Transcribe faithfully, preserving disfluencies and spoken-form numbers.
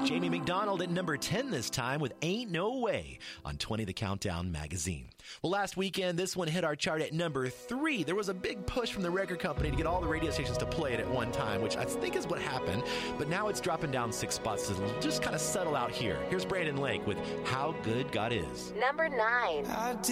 Jamie McDonald at number ten this time with Ain't No Way on twenty The Countdown magazine. Well, last weekend, this one hit our chart at number three. There was a big push from the record company to get all the radio stations to play it at one time, which I think is what happened. But now it's dropping down six spots. It'll just kind of settle out here. Here's Brandon Lake with How Good God Is. Number nine.